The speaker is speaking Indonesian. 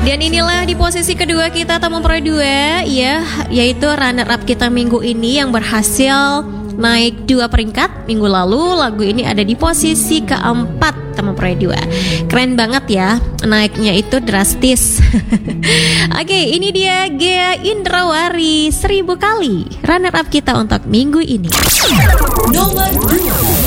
Dan inilah di posisi kedua kita Tamu Pro 2 ya, yaitu runner up kita minggu ini yang berhasil naik 2 peringkat minggu lalu. Lagu ini ada di posisi keempat Tamu Pro 2. Keren banget ya, naiknya itu drastis. Oke, ini dia Ghea Indrawari 1000 kali runner up kita untuk minggu ini. Nomor 2.